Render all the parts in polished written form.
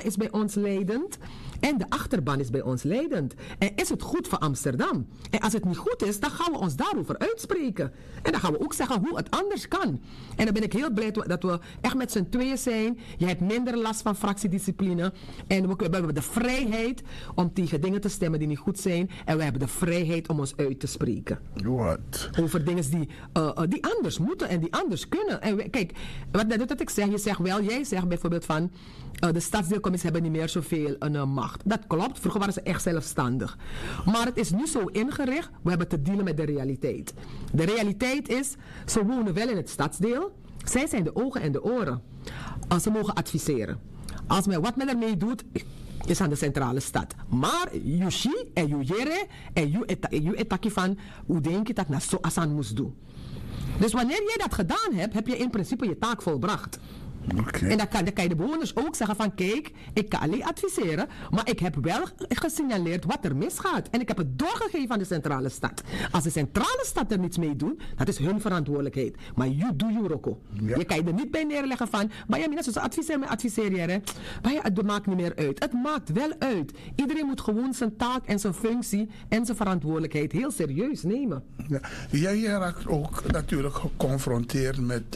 voorwagen is bij ons leidend en de achterban is bij ons leidend. En is het goed voor Amsterdam? En als het niet goed is, dan gaan we ons daarover uitspreken. En dan gaan we ook zeggen hoe het anders kan. En dan ben ik heel blij dat we echt met z'n tweeën zijn. Je hebt minder last van fractiediscipline. En we hebben de vrijheid om tegen dingen te stemmen die niet goed zijn. En we hebben de vrijheid om ons uit te spreken. Wat? Over dingen die anders moeten en die anders kunnen. En kijk, wat ik zeg, jij zegt bijvoorbeeld van de stadsdeelcommissies hebben niet meer zoveel macht. Dat klopt, vroeger waren ze echt zelfstandig. Maar het is nu zo ingericht, we hebben te dealen met de realiteit. De realiteit is, ze wonen wel in het stadsdeel, zij zijn de ogen en de oren. Ze mogen adviseren. Wat men ermee doet, is aan de centrale stad. Maar Yushi en Yujere en Yu etaki van hoe denk je dat na zo asan moest doen. Dus wanneer jij dat gedaan hebt, heb je in principe je taak volbracht. Okay. En dan kan je de bewoners ook zeggen van kijk, ik kan alleen adviseren, maar ik heb wel gesignaleerd wat er misgaat. En ik heb het doorgegeven aan de centrale stad. Als de centrale stad er niets mee doet, dat is hun verantwoordelijkheid. Maar you do you roko. Ja. Je kan je er niet bij neerleggen van, Bayamina, zoals adviseer je, hè? Het maakt niet meer uit. Het maakt wel uit. Iedereen moet gewoon zijn taak en zijn functie en zijn verantwoordelijkheid heel serieus nemen. Ja. Jij raakt ook natuurlijk geconfronteerd met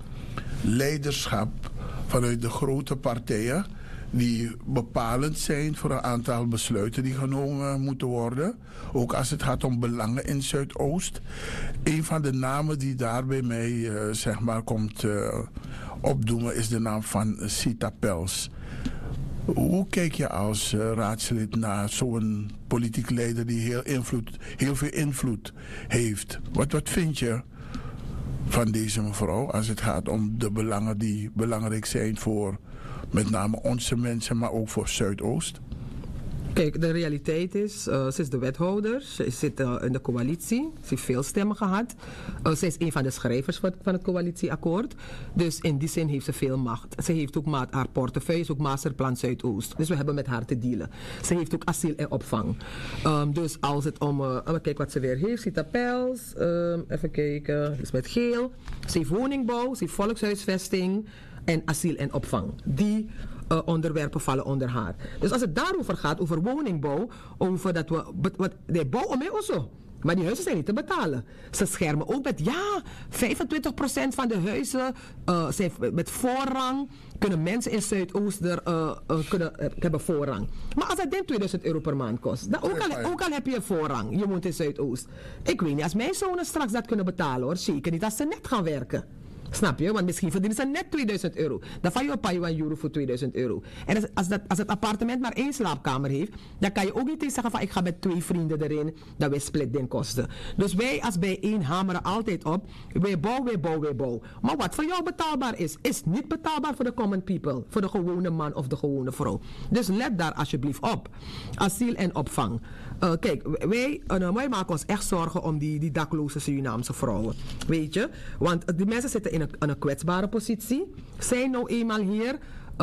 leiderschap vanuit de grote partijen die bepalend zijn voor een aantal besluiten die genomen moeten worden. Ook als het gaat om belangen in Zuidoost. Een van de namen die daar bij mij komt opdoemen is de naam van Sita Pels. Hoe kijk je als raadslid naar zo'n politiek leider die heel veel invloed heeft? Wat vind je van deze mevrouw als het gaat om de belangen die belangrijk zijn voor met name onze mensen, maar ook voor Zuidoost? Kijk, de realiteit is, ze is de wethouder, ze zit in de coalitie, ze heeft veel stemmen gehad. Ze is een van de schrijvers van het coalitieakkoord. Dus in die zin heeft ze veel macht. Ze heeft ook haar portefeuille, is ook masterplan Zuidoost. Dus we hebben met haar te dealen. Ze heeft ook asiel en opvang. Dus als het om, kijk wat ze weer heeft, Sita Pels, even kijken, is met geel. Ze heeft woningbouw, ze heeft volkshuisvesting en asiel en opvang. Die onderwerpen vallen onder haar. Dus als het daarover gaat, over woningbouw, over dat we bouwen mee zo. Maar die huizen zijn niet te betalen. Ze schermen ook met, 25% van de huizen zijn met voorrang. Kunnen mensen in Zuidoost hebben voorrang. Maar als dat dan €2000 per maand kost, dan ook al heb je voorrang. Je woont in Zuidoost. Ik weet niet, als mijn zonen straks dat kunnen betalen hoor, zeker niet als ze net gaan werken. Snap je? Want misschien verdienen ze net €2000. Dan van je een paar euro voor €2000. En als het appartement maar 1 slaapkamer heeft, dan kan je ook niet eens zeggen van ik ga met 2 vrienden erin, dat wij split den kosten. Dus wij als bijeen hameren altijd op, wij bouwen. Maar wat voor jou betaalbaar is niet betaalbaar voor de common people, voor de gewone man of de gewone vrouw. Dus let daar alsjeblieft op. Asiel en opvang. Kijk, wij maken ons echt zorgen om die dakloze Surinaamse vrouwen. Weet je? Want die mensen zitten in een kwetsbare positie. Zijn nou eenmaal hier.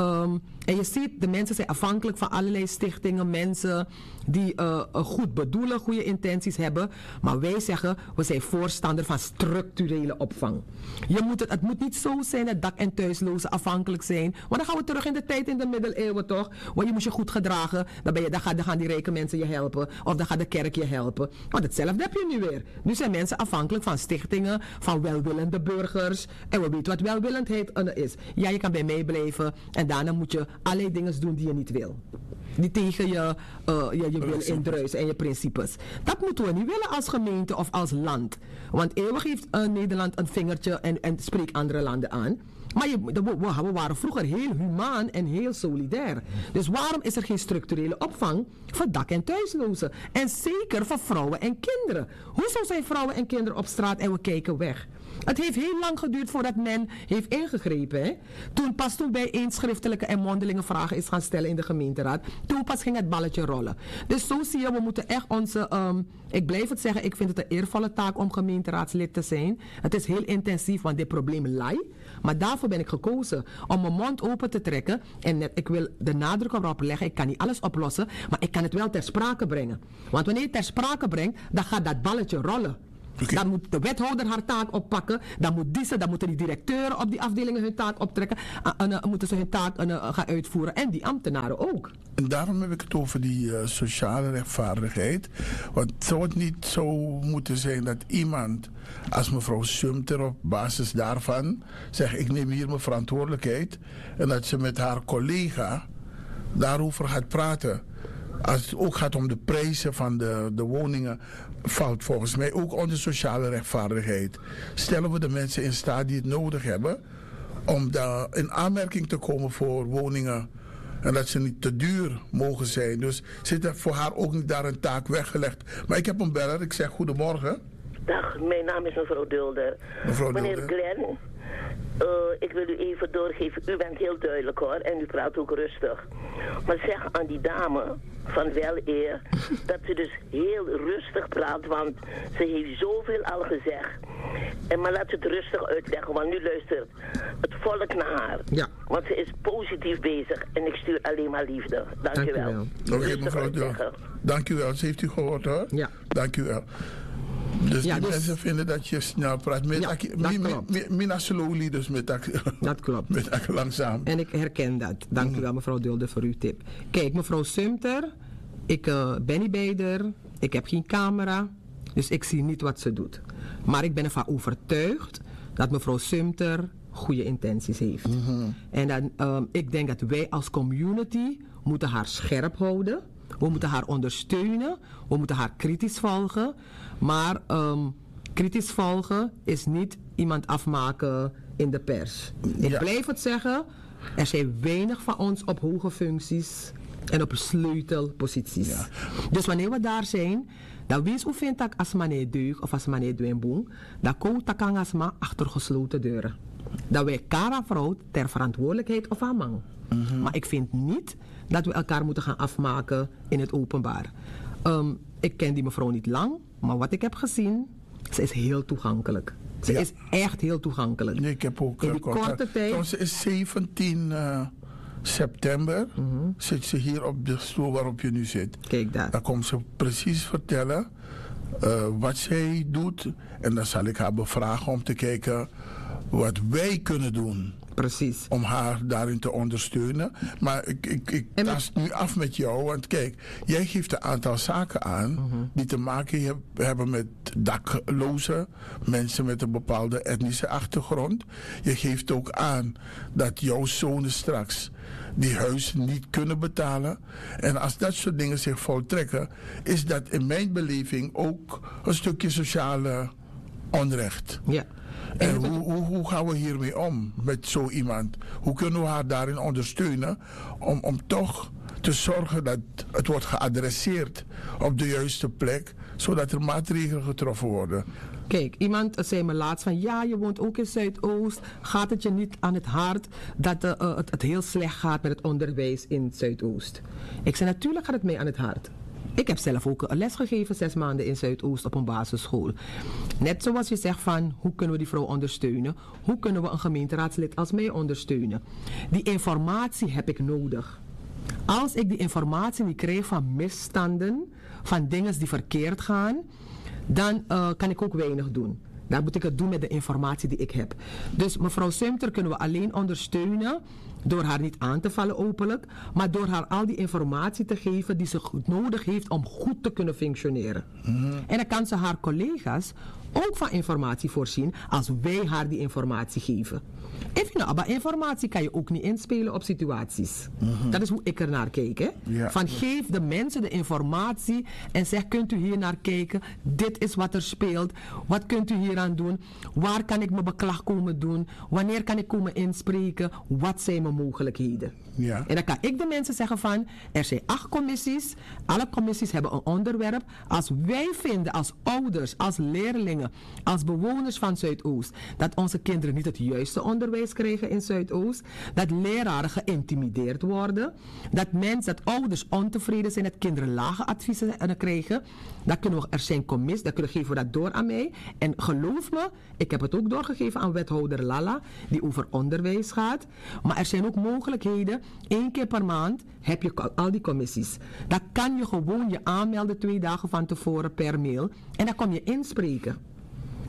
En je ziet, de mensen zijn afhankelijk van allerlei stichtingen, mensen die goed bedoelen, goede intenties hebben. Maar wij zeggen, we zijn voorstander van structurele opvang. Het moet niet zo zijn dat dak- en thuislozen afhankelijk zijn. Want dan gaan we terug in de tijd in de middeleeuwen toch. Want je moest je goed gedragen. Dan gaan die rijke mensen je helpen. Of dan gaat de kerk je helpen. Want hetzelfde heb je nu weer. Nu zijn mensen afhankelijk van stichtingen, van welwillende burgers. En we weten wat welwillendheid is. Ja, je kan bij mij blijven. En daarna moet je allerlei dingen doen die je niet wil. Die tegen je wil indruisen en je principes. Dat moeten we niet willen als gemeente of als land. Want eeuwig heeft Nederland een vingertje en spreekt andere landen aan. Maar we waren vroeger heel humaan en heel solidair. Dus waarom is er geen structurele opvang voor dak- en thuislozen? En zeker voor vrouwen en kinderen. Hoezo zijn vrouwen en kinderen op straat en we kijken weg? Het heeft heel lang geduurd voordat men heeft ingegrepen. Hè? Toen bij schriftelijke en mondelinge vragen is gaan stellen in de gemeenteraad. Toen pas ging het balletje rollen. Dus zo zie je, we moeten echt onze... ik blijf het zeggen, ik vind het een eervolle taak om gemeenteraadslid te zijn. Het is heel intensief, want dit probleem lijkt. Maar daarvoor ben ik gekozen om mijn mond open te trekken. En ik wil de nadruk erop leggen, ik kan niet alles oplossen, maar ik kan het wel ter sprake brengen. Want wanneer je het ter sprake brengt, dan gaat dat balletje rollen. Okay. Dan moet de wethouder haar taak oppakken. Dan moeten die directeuren op die afdelingen hun taak optrekken. Moeten ze hun taak gaan uitvoeren. En die ambtenaren ook. En daarom heb ik het over die sociale rechtvaardigheid. Want het zou het niet zo moeten zijn dat iemand als mevrouw Sumter op basis daarvan zegt: ik neem hier mijn verantwoordelijkheid. En dat ze met haar collega daarover gaat praten. Als het ook gaat om de prijzen van de woningen, valt volgens mij ook onder sociale rechtvaardigheid. Stellen we de mensen in staat die het nodig hebben om daar in aanmerking te komen voor woningen. En dat ze niet te duur mogen zijn. Dus zit er voor haar ook niet daar een taak weggelegd. Maar ik heb een beller, ik zeg goedemorgen. Dag, mijn naam is mevrouw Dulder. Meneer Glenn, ik wil u even doorgeven. U bent heel duidelijk hoor en u praat ook rustig. Maar zeg aan die dame van wel eer dat ze dus heel rustig praat, want ze heeft zoveel al gezegd. Maar laat ze het rustig uitleggen, want nu luistert het volk naar haar. Ja. Want ze is positief bezig en ik stuur alleen maar liefde. Dank u wel. Oké, mevrouw Dulder. Dank u wel, ze heeft u gehoord hoor. Ja. Dank u wel. Dus die mensen vinden dat je snel praat. Mina slowly, dus dat klopt. Met langzaam. En ik herken dat. Dank u wel, mevrouw Dulder, voor uw tip. Kijk, mevrouw Sumter, ik ben niet bij haar. Ik heb geen camera. Dus ik zie niet wat ze doet. Maar ik ben ervan overtuigd dat mevrouw Sumter goede intenties heeft. En dan, ik denk dat wij als community moeten haar scherp houden. We moeten haar ondersteunen. We moeten haar kritisch volgen. Maar kritisch volgen is niet iemand afmaken in de pers. Ik blijf het zeggen. Er zijn weinig van ons op hoge functies en op sleutelposities. Ja. Dus wanneer we daar zijn, dan wees hoe vind ik als meneer Deug of als meneer Duenboom, dat komt maar achter gesloten deuren. Dat wij Kara vrouw ter verantwoordelijkheid of aanmang. Maar ik vind niet dat we elkaar moeten gaan afmaken in het openbaar. Ik ken die mevrouw niet lang, maar wat ik heb gezien, ze is heel toegankelijk. Ze is echt heel toegankelijk. Nee, ik heb ook in die korte tijd. Ze is 17 september. Zit ze hier op de stoel waarop je nu zit. Kijk daar. Dan komt ze precies vertellen wat zij doet. En dan zal ik haar bevragen om te kijken wat wij kunnen doen. Precies. Om haar daarin te ondersteunen. Maar ik tast nu af met jou. Want kijk, jij geeft een aantal zaken aan die te maken hebben met daklozen. Mensen met een bepaalde etnische achtergrond. Je geeft ook aan dat jouw zonen straks die huizen niet kunnen betalen. En als dat soort dingen zich voltrekken, is dat in mijn beleving ook een stukje sociale onrecht. Ja. En hoe gaan we hiermee om met zo iemand? Hoe kunnen we haar daarin ondersteunen om toch te zorgen dat het wordt geadresseerd op de juiste plek, zodat er maatregelen getroffen worden? Kijk, iemand zei me laatst van ja, je woont ook in Zuidoost. Gaat het je niet aan het hart dat het heel slecht gaat met het onderwijs in Zuidoost? Ik zei natuurlijk gaat het mij aan het hart. Ik heb zelf ook een les gegeven 6 maanden in Zuidoost op een basisschool. Net zoals je zegt van hoe kunnen we die vrouw ondersteunen? Hoe kunnen we een gemeenteraadslid als mij ondersteunen? Die informatie heb ik nodig. Als ik die informatie niet krijg van misstanden, van dingen die verkeerd gaan, dan kan ik ook weinig doen. Dan moet ik het doen met de informatie die ik heb. Dus mevrouw Sumter kunnen we alleen ondersteunen door haar niet aan te vallen openlijk, maar door haar al die informatie te geven die ze goed nodig heeft om goed te kunnen functioneren. En dan kan ze haar collega's ook van informatie voorzien als wij haar die informatie geven. Maar informatie kan je ook niet inspelen op situaties. Dat is hoe ik er naar kijk. Hè? Ja. Van geef de mensen de informatie en zeg kunt u hier naar kijken. Dit is wat er speelt. Wat kunt u hier aan doen? Waar kan ik mijn beklag komen doen? Wanneer kan ik komen inspreken? Wat zijn mijn mogelijkheden? Ja. En dan kan ik de mensen zeggen van er zijn 8 commissies. Alle commissies hebben een onderwerp. Als wij vinden als ouders, als leerlingen, als bewoners van Zuidoost dat onze kinderen niet het juiste onderwijs krijgen in Zuidoost, dat leraren geïntimideerd worden, dat ouders ontevreden zijn, dat kinderen lage adviezen krijgen, dan kunnen we, er zijn commissies, dan geven we dat door aan mij. En geloof me, ik heb het ook doorgegeven aan wethouder Lala, die over onderwijs gaat. Maar er zijn ook mogelijkheden. 1 keer per maand heb je al die commissies. Dan kan je gewoon je aanmelden 2 dagen van tevoren per mail. En dan kom je inspreken.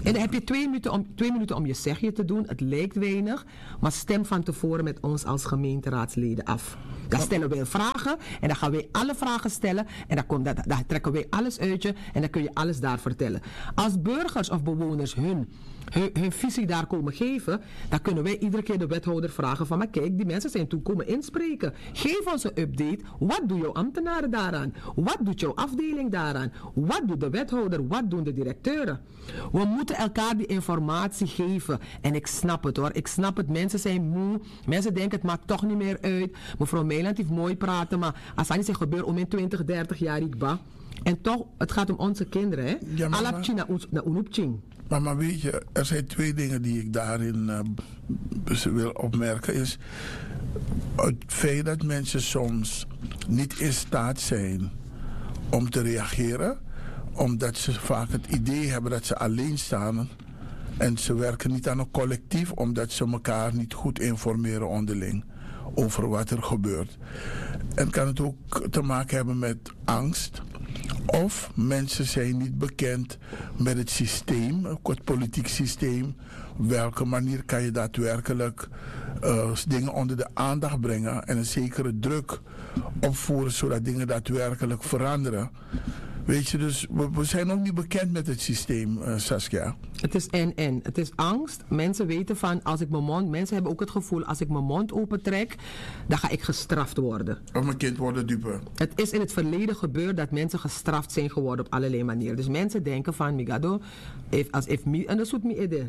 En dan heb je 2 minuten om je zegje te doen. Het lijkt weinig, maar stem van tevoren met ons als gemeenteraadsleden af. Dan stellen wij vragen en dan gaan wij alle vragen stellen. En dan trekken wij alles uit je en dan kun je alles daar vertellen. Als burgers of bewoners hun visie daar komen geven, dan kunnen wij iedere keer de wethouder vragen van, maar kijk, die mensen zijn toen komen inspreken. Geef ons een update. Wat doen jouw ambtenaren daaraan? Wat doet jouw afdeling daaraan? Wat doet de wethouder? Wat doen de directeuren? We moeten elkaar die informatie geven. En ik snap het hoor. Ik snap het. Mensen zijn moe. Mensen denken het maakt toch niet meer uit. Mevrouw Meiland heeft mooi praten, maar als dat niet zich gebeurt om in 20, 30 jaar ikba. En toch, het gaat om onze kinderen, hè? Ja, Alapchi na unupching. Maar weet je, er zijn 2 dingen die ik daarin wil opmerken. Is het feit dat mensen soms niet in staat zijn om te reageren, omdat ze vaak het idee hebben dat ze alleen staan en ze werken niet aan een collectief, omdat ze elkaar niet goed informeren onderling over wat er gebeurt. En kan het ook te maken hebben met angst. Of mensen zijn niet bekend met het systeem, ook het politiek systeem. Op welke manier kan je daadwerkelijk dingen onder de aandacht brengen en een zekere druk opvoeren zodat dingen daadwerkelijk veranderen. Weet je, dus we zijn ook niet bekend met het systeem, Saskia. Het is en. Het is angst. Mensen weten van, mensen hebben ook het gevoel, als ik mijn mond opentrek, dan ga ik gestraft worden. Of mijn kind wordt dupe. Het is in het verleden gebeurd dat mensen gestraft zijn geworden op allerlei manieren. Dus mensen denken van, migado, en dat soort me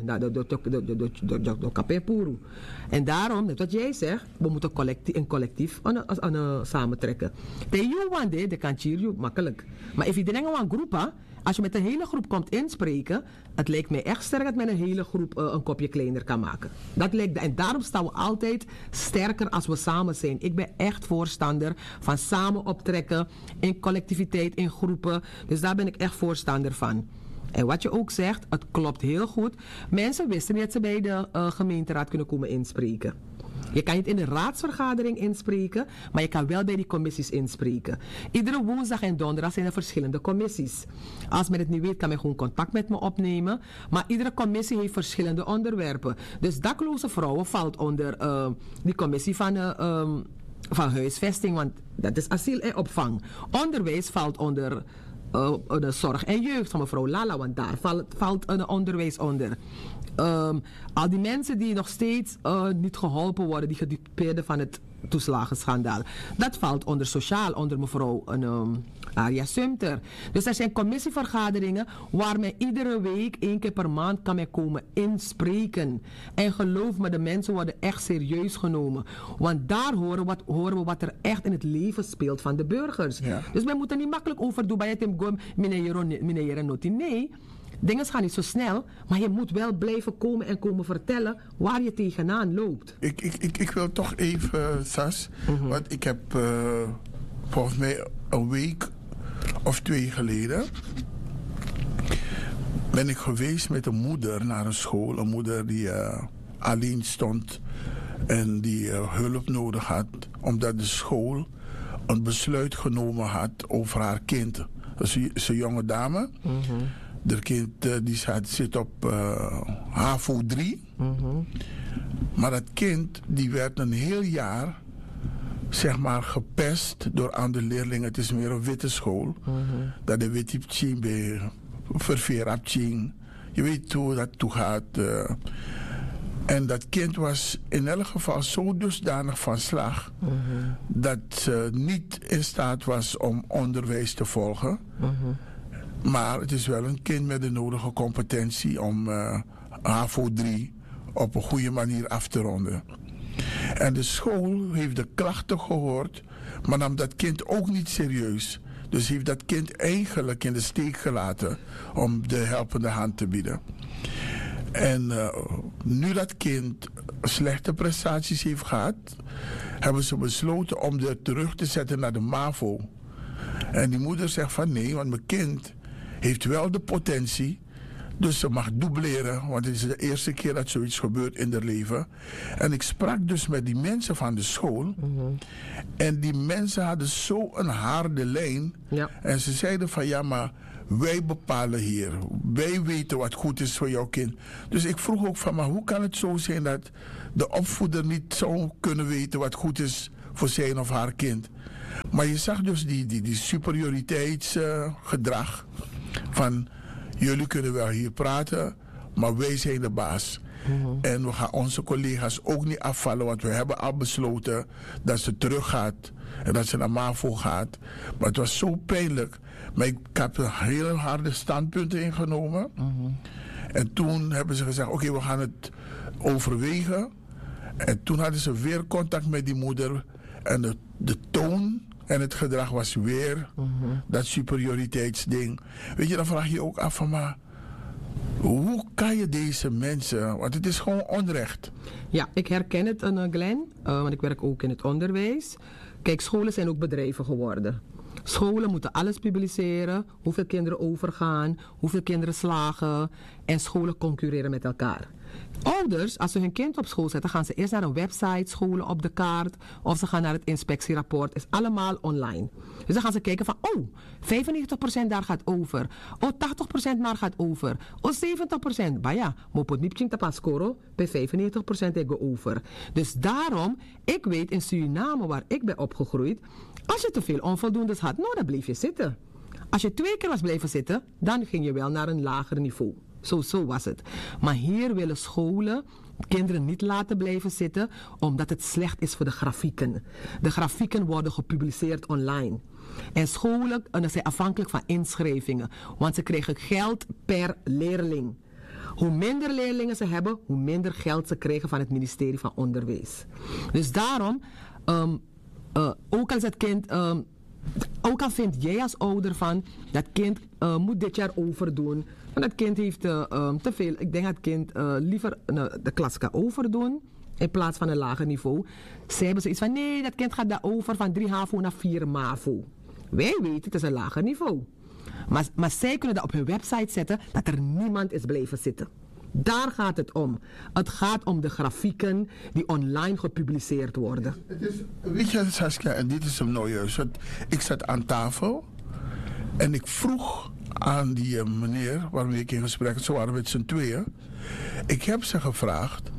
de kapepuru. En daarom, net wat jij zegt, we moeten een collectief samentrekken. De kan je makkelijk. Maar als iedereen een groep, als je met een hele groep komt inspreken, het lijkt mij echt sterk dat men een hele groep een kopje kleiner kan maken. En daarom staan we altijd sterker als we samen zijn. Ik ben echt voorstander van samen optrekken, in collectiviteit, in groepen. Dus daar ben ik echt voorstander van. En wat je ook zegt, het klopt heel goed. Mensen wisten niet dat ze bij de gemeenteraad kunnen komen inspreken. Je kan niet in de raadsvergadering inspreken, maar je kan wel bij die commissies inspreken. Iedere woensdag en donderdag zijn er verschillende commissies. Als men het niet weet, kan men gewoon contact met me opnemen. Maar iedere commissie heeft verschillende onderwerpen. Dus dakloze vrouwen valt onder die commissie van huisvesting, want dat is asiel en opvang. Onderwijs valt onder de zorg en jeugd van mevrouw Lala, want daar valt een onderwijs onder. Al die mensen die nog steeds niet geholpen worden, die gedupeerden van het toeslagenschandaal, dat valt onder sociaal, onder mevrouw Aria Sumter. Dus er zijn commissievergaderingen waar men iedere week, 1 keer per maand, kan men komen inspreken. En geloof me, de mensen worden echt serieus genomen. Want daar horen we wat er echt in het leven speelt van de burgers. Ja. Dus men moet er niet makkelijk over doen bij het meneer Noti. Nee. Dingen gaan niet zo snel, maar je moet wel blijven komen en komen vertellen waar je tegenaan loopt. Ik wil toch even, Sas, want ik heb volgens mij een week of 2 geleden ben ik geweest met een moeder naar een school. Een moeder die alleen stond en die hulp nodig had, omdat de school een besluit genomen had over haar kind. Dat is een jonge dame. De kind die zit op HAVO 3. Maar dat kind die werd een heel jaar, zeg maar, gepest door andere leerlingen. Het is meer een witte school. Dat de witte pching bij verveerapching. Je weet hoe dat toe gaat. En dat kind was in elk geval zo dusdanig van slag dat ze niet in staat was om onderwijs te volgen. Maar het is wel een kind met de nodige competentie om HAVO 3 op een goede manier af te ronden. En de school heeft de klachten gehoord, maar nam dat kind ook niet serieus. Dus heeft dat kind eigenlijk in de steek gelaten om de helpende hand te bieden. En nu dat kind slechte prestaties heeft gehad, hebben ze besloten om het terug te zetten naar de MAVO. En die moeder zegt van nee, want mijn kind heeft wel de potentie Dus ze mag dubleren, want het is de eerste keer dat zoiets gebeurt in haar leven. En ik sprak dus met die mensen van de school. En die mensen hadden zo'n harde lijn. Ja. En ze zeiden van ja, maar wij bepalen hier. Wij weten wat goed is voor jouw kind. Dus ik vroeg ook van, maar hoe kan het zo zijn dat de opvoeder niet zou kunnen weten wat goed is voor zijn of haar kind? Maar je zag dus die superioriteitsgedrag van jullie kunnen wel hier praten, maar wij zijn de baas. En we gaan onze collega's ook niet afvallen, want we hebben al besloten dat ze terug gaat en dat ze naar MAVO gaat. Maar het was zo pijnlijk. Maar ik heb een hele harde standpunten ingenomen. En toen hebben ze gezegd, oké, we gaan het overwegen. En toen hadden ze weer contact met die moeder. En de toon en het gedrag was weer dat superioriteitsding. Weet je, dan vraag je je ook af van, maar hoe kan je deze mensen, want het is gewoon onrecht. Ja, ik herken het, Glenn, want ik werk ook in het onderwijs. Kijk, scholen zijn ook bedrijven geworden. Scholen moeten alles publiceren, hoeveel kinderen overgaan, hoeveel kinderen slagen en scholen concurreren met elkaar. Ouders, als ze hun kind op school zetten, gaan ze eerst naar een website, scholen op de kaart, of ze gaan naar het inspectierapport. Is allemaal online. Dus dan gaan ze kijken van, oh, 95% daar gaat over. Oh, 80% daar gaat over. Oh, 70%. Maar ja, moet niet zien te scoren, bij 95% ik over. Dus daarom, ik weet in Suriname, waar ik ben opgegroeid, als je te veel onvoldoendes had, nou, dan bleef je zitten. Als je 2 keer was blijven zitten, dan ging je wel naar een lager niveau. Zo was het. Maar hier willen scholen kinderen niet laten blijven zitten, omdat het slecht is voor de grafieken. De grafieken worden gepubliceerd online. En scholen zijn afhankelijk van inschrijvingen, want ze krijgen geld per leerling. Hoe minder leerlingen ze hebben, hoe minder geld ze krijgen van het ministerie van Onderwijs. Dus daarom, ook als het kind... ook al vind jij als ouder van, dat kind moet dit jaar overdoen. Want dat kind heeft te veel. Ik denk dat het kind liever de klas kan overdoen in plaats van een lager niveau. Zij hebben zoiets van, nee, dat kind gaat daar over van 3 HAVO naar 4 MAVO. Wij weten, het is een lager niveau. Maar zij kunnen dat op hun website zetten dat er niemand is blijven zitten. Daar gaat het om. Het gaat om de grafieken die online gepubliceerd worden. Weet je, Saskia, en dit is hem nou juist. Ik zat aan tafel en ik vroeg aan die meneer waarmee ik in gesprek, zo waren we met z'n tweeën. Ik heb ze gevraagd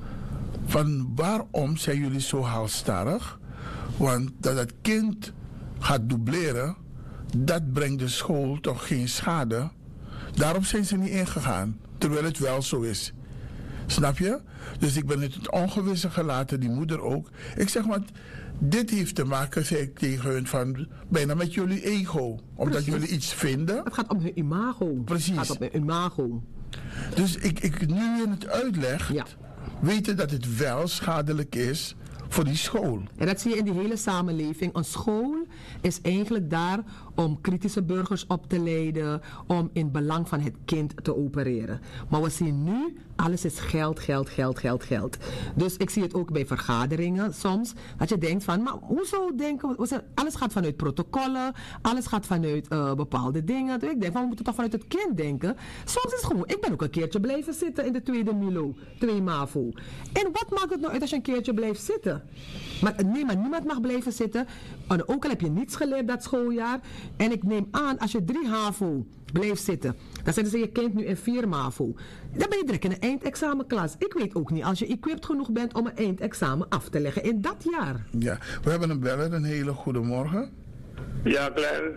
van waarom zijn jullie zo halstarrig? Want dat het kind gaat dubleren, dat brengt de school toch geen schade. Daarom zijn ze niet ingegaan, terwijl het wel zo is. Snap je? Dus ik ben het ongewisse gelaten, die moeder ook. Ik zeg, want dit heeft te maken, zei ik tegen hun, van bijna met jullie ego. Omdat jullie iets vinden. Het gaat om hun imago. Precies. Het gaat om hun imago. Dus ik nu in het uitleg, weten dat het wel schadelijk is voor die school. En dat zie je in die hele samenleving. Een school is eigenlijk daar om kritische burgers op te leiden, om in belang van het kind te opereren. Maar we zien nu, alles is geld, geld, geld, geld, geld. Dus ik zie het ook bij vergaderingen soms, dat je denkt van, maar hoezo denken we, alles gaat vanuit protocollen, alles gaat vanuit bepaalde dingen. Dus ik denk van, we moeten toch vanuit het kind denken. Soms is het gewoon, ik ben ook een keertje blijven zitten in de tweede MILO, 2 MAVO. En wat maakt het nou uit als je een keertje blijft zitten? Maar niemand mag blijven zitten. En ook al heb je niets geleerd dat schooljaar. En ik neem aan, als je 3 HAVO blijft zitten, dan zetten ze je kind nu in 4 MAVO. Dan ben je direct in een eindexamenklas. Ik weet ook niet, als je equipped genoeg bent om een eindexamen af te leggen in dat jaar. Ja, we hebben een beller. Een hele goede morgen. Ja, Glenn.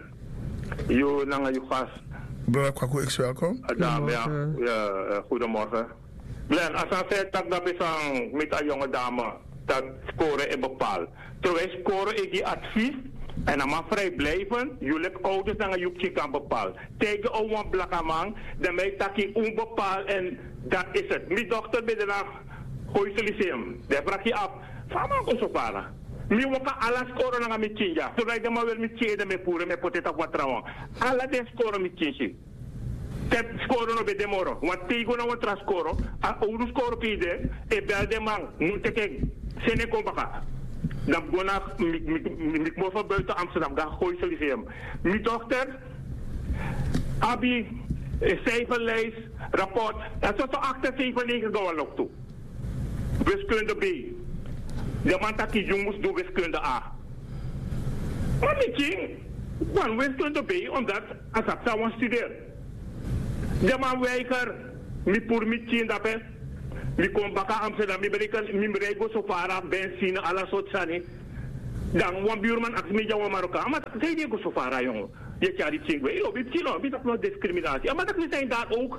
Jo, nanga je gast. Broer Kwaku X, welkom. Goedemorgen. Ja, goedemorgen. Glenn, als je zegt dat is met een jonge dame dat scoren is bepaald. Terwijl scoren is die advies en dan mag vrij blijven. Jullie ouders dan je kan bepalen. Tegen een blakkamang, dan ben je taki onbepaald en dat is het. Mijn dochter bij de dag gooi ze lyceum. Dan vraag je af, van man zo para. Mi waka alles scoren naar mijn kindja. Zodat je maar wel met kinderen met poeren met poteta wat trouwen. Alle de scoren met kindje. Tep scoren op de moro. Want tegen nou wat scoren, ouders scoren op iedereen. En bel de man, moet ik Sene Kompaka. Dan ga ik van buiten Amsterdam, dan gooi ze lyceum. Mijn dochter, Abi, cijferlijst, rapport. Dat is 78 gaan ook toe. Wiskunde B. De man dat die jongens doen wiskunde A. Maar niet want wiskunde B, omdat als dat zou studeren. De man wijker, mi pour mi tien dat is. Mi kom baka Amsterdam, mi brego sofara, benzine, alle soort sani. Dan een buurman als mi jouw Marokkaan, maar dat zei die go sofara jongen. Je kan niet zien, weet je, dat is discriminatie. Maar dat zijn daar ook.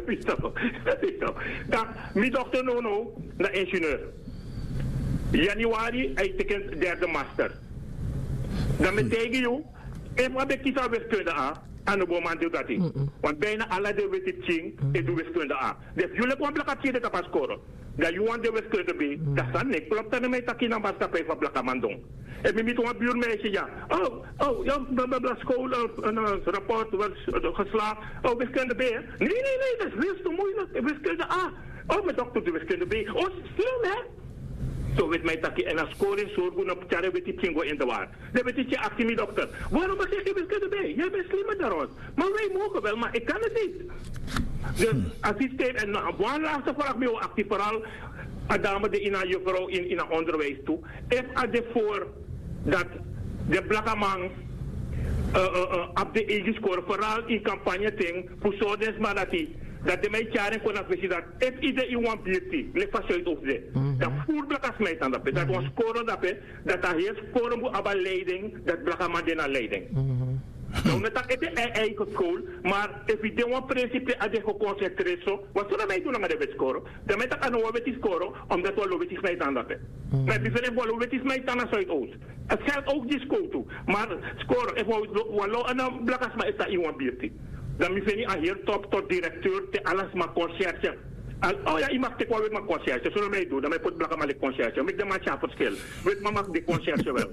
Dan, mijn dochter Nono, de ingenieur. Januari, hij tekent derde master. Dan betekent je, even wat ik kies aan wiskunde A, aan de moment doe dat hij. Want bijna alle de wiskunde is de wiskunde A. Dus jullie komen plakatje dat pas scoren. Dat je want de wiskunde B, dat is niet. Klopt dat met dat je naar maatschappij van plakkamandong. En met een buurmeisje, ja. Ja, school, een rapport was geslaagd. Wiskunde B, hè? Nee, dat is veel te moeilijk. Wiskunde A. Mijn dokter de wiskunde B. Slim, hè? Zo weet mij dat je en als scoren zorgen op tjare weet je in de waar. Dan weet je actie met dokter. Waarom zeg je wiskunde B? Jij bent slimmer daaruit. Maar wij mogen wel, maar ik kan het niet. Dus assistent en een laatste vraag bij jou actief vooral. Adame de ina juffrouw in het onderwijs toe. If voor dat de blakkaman op de eigen score, vooral in campagne ting, voor zo'n maar dat de mensen jaren kon afwisselen dat if ieder iemand biertie, ligt vast uit op ze. Dat voert blakkas mij aan dat dat was scoren dat hij scoren moet hebben leiding, dat blakkaman die naar leiding. Nou, net dat is eigen school, maar als je een principe aan de geconcentreerd zo, wat zullen wij doen aan de wetscoren? Dan met dat aan de wetscoren, omdat we logisch mij aan dat. Maar die zijn wel logisch mij aan de Zuidoost. Het geldt ook die school toe, maar scoren, if we aan de blakkas maar is dat iemand biertie. Dan moet je niet aan hier top tot directeur, te alles maar conciërge. Oh ja, je mag wel met mijn conciërge. Zullen wij doen? Dan moet je blakken maar de conciërge. Met de matcha verschil. Weet maar mag de conciërge wel.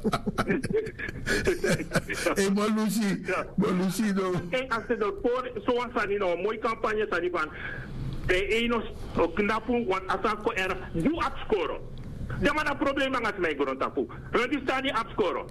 Hé, maar Lucie, kijk, als ze dat voor zo'n zijn, een mooie campagne zijn van de ene knappen, want als dat er doe afscoren. Dan maar een probleem aan het mij grond tapu. Want die staan niet afscoren.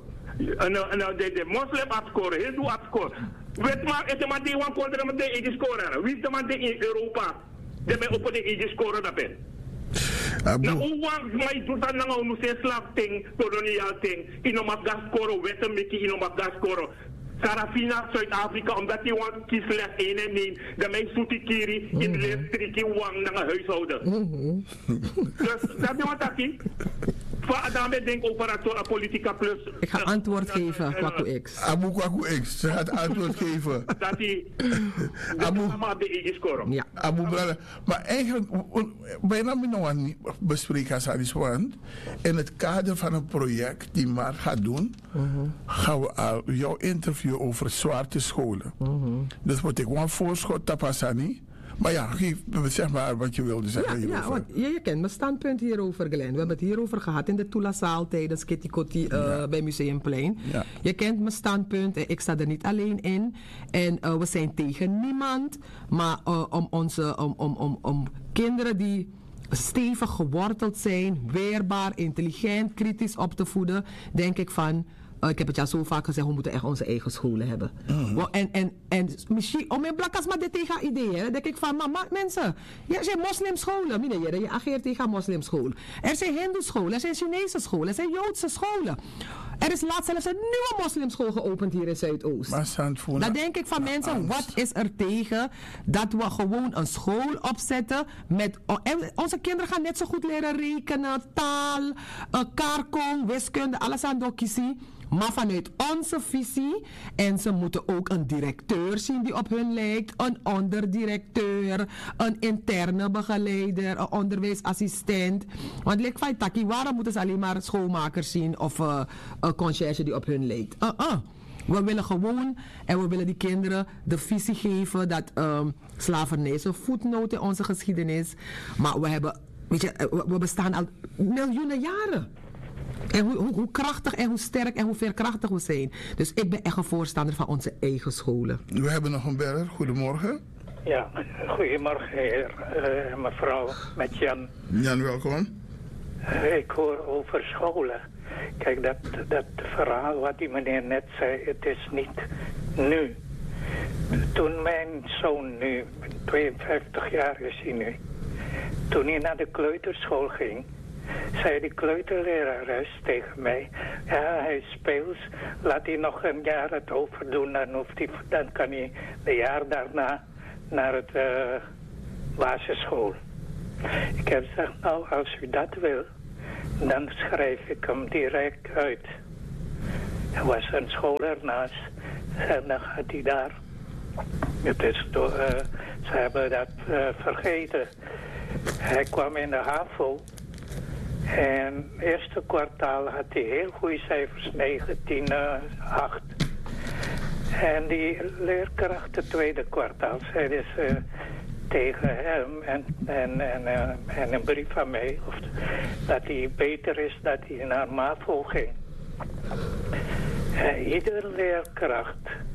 De moslim afscoren, hindoe afscoren. Weet maar, is de man die want onder met de eigen scoren. Wie is de man die in Europa die bij op de eigen scoren dat ben? Nou, hoe lang mij doet dat nou nog steeds slaap ding, koloniaal ding, in een gas scoren, wetten met in een gas scoren. Sarafina, Zuid-Afrika, omdat die want kies slechts 1 en 1, dan mijn soetikiri in leerstrikje wang naar een huishouden. Dus dat is wat dat is. Daarmee denk ik operator politica plus. Ik ga antwoord geven, Kwaku X. Abu Kwaku X, ze gaat antwoord geven. Dat hij maar de eigen scoren. Ja. Abu Brada. Maar eigenlijk, bijna nog bespreken als want in het kader van een project die Mar gaat doen, gaan we al jouw interview over zwarte scholen. Dus moet ik gewoon voorschot tapasani. Maar ja, zeg maar wat je wilde zeggen hierover. Ja, want je kent mijn standpunt hierover, Glenn. We hebben het hierover gehad in de Toelazaal tijdens Kitty Kotti bij Museumplein. Ja. Je kent mijn standpunt en ik sta er niet alleen in. En we zijn tegen niemand. Maar om kinderen die stevig geworteld zijn, weerbaar, intelligent, kritisch op te voeden, denk ik van... ik heb het ja zo vaak gezegd, we moeten echt onze eigen scholen hebben. En misschien, om in blakas maar dit tegen ideeën, dan denk ik van, maar mensen, er zijn moslimscholen, je ageert tegen moslimschool. Er zijn hindoescholen, er zijn Chinese scholen, er zijn Joodse scholen. Er is laatst zelfs een nieuwe moslimschool geopend hier in Zuidoost. Dan denk ik van mensen, wat is er tegen dat we gewoon een school opzetten met... Onze kinderen gaan net zo goed leren rekenen, taal, kaarkong, wiskunde, alles aan dokkie. Maar vanuit onze visie, en ze moeten ook een directeur zien die op hun lijkt, een onderdirecteur, een interne begeleider, een onderwijsassistent. Want lijkt van Taki, waarom moeten ze alleen maar schoonmakers zien of een conciërge die op hun lijkt? We willen gewoon, en we willen die kinderen de visie geven dat slavernij is een voetnoot in onze geschiedenis. Maar we bestaan al miljoenen jaren. En hoe krachtig en hoe sterk en hoe veerkrachtig we zijn. Dus ik ben echt een voorstander van onze eigen scholen. We hebben nog een beller. Goedemorgen. Ja, goedemorgen heer, mevrouw, met Jan. Jan, welkom. Ik hoor over scholen. Kijk, dat verhaal wat die meneer net zei, het is niet nu. Toen mijn zoon nu, 52 jaar is hij nu, toen hij naar de kleuterschool ging, zei de kleuterlerares tegen mij, ja, hij is speels, laat hij nog een jaar het overdoen, dan kan hij de jaar daarna naar het basisschool. Ik heb gezegd, nou, als u dat wil, dan schrijf ik hem direct uit. Er was een school ernaast en dan gaat hij daar. Ze hebben dat vergeten. Hij kwam in de HAVO en het eerste kwartaal had hij heel goede cijfers, 19, 8. En die leerkracht het tweede kwartaal zeiden ze tegen hem en een brief van mij dat hij beter is dat hij naar MAVO ging. Iedere leerkracht